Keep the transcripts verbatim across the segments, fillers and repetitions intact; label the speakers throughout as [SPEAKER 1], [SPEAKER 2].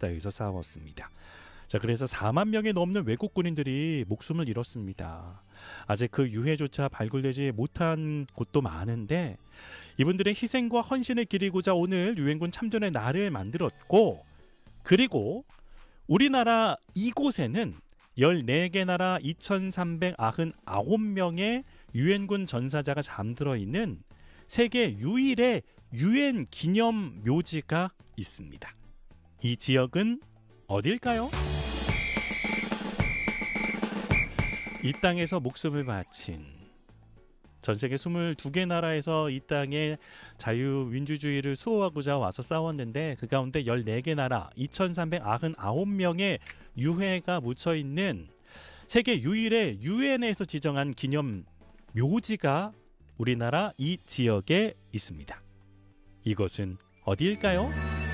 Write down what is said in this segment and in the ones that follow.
[SPEAKER 1] 바다에서 싸웠습니다. 자, 그래서 사만 명이 넘는 외국 군인들이 목숨을 잃었습니다. 아직 그 유해조차 발굴되지 못한 곳도 많은데 이분들의 희생과 헌신을 기리고자 오늘 유엔군 참전의 날을 만들었고, 그리고 우리나라 이곳에는 열네 개 나라 이천삼백구십구 명의 유엔군 전사자가 잠들어 있는 세계 유일의 유엔 기념 묘지가 있습니다. 이 지역은 어딜까요? 이 땅에서 목숨을 바친, 전 세계 이십이 개 나라에서 이 땅의 자유민주주의를 수호하고자 와서 싸웠는데 그 가운데 열네 개 나라 이천삼백구십구 명의 유해가 묻혀있는 세계 유일의 유엔에서 지정한 기념 묘지가 우리나라 이 지역에 있습니다. 이것은 어디일까요?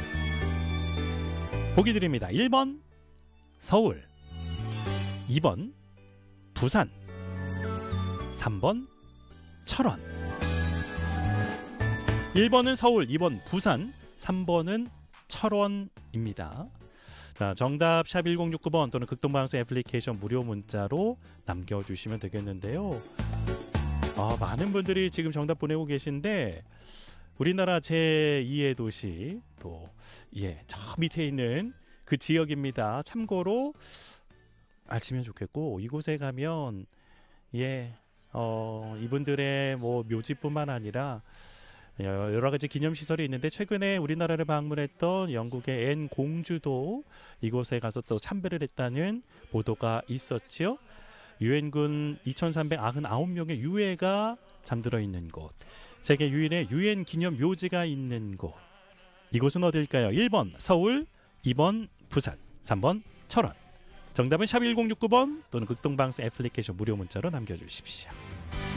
[SPEAKER 1] 보기 드립니다. 일 번 서울, 이 번 부산, 삼 번 철원. 일 번은 서울, 이 번 부산, 삼 번은 철원입니다. 자, 정답 샵 일공육구 번 또는 극동방송 애플리케이션 무료 문자로 남겨주시면 되겠는데요. 아, 많은 분들이 지금 정답 보내고 계신데 우리나라 제이의 도시 또 예, 저 밑에 있는 그 지역입니다. 참고로 아시면 좋겠고, 이곳에 가면 예, 어, 이분들의 뭐 묘지뿐만 아니라 여러 가지 기념시설이 있는데 최근에 우리나라를 방문했던 영국의 앤 공주도 이곳에 가서 또 참배를 했다는 보도가 있었지요. 유엔군 이천삼백구십구 명의 유해가 잠들어 있는 곳, 세계 유일의 유엔 기념 묘지가 있는 곳, 이곳은 어딜까요? 일 번 서울, 이 번 부산, 삼 번 철원. 정답은 샵 일공육구 번 또는 극동방송 애플리케이션 무료 문자로 남겨주십시오.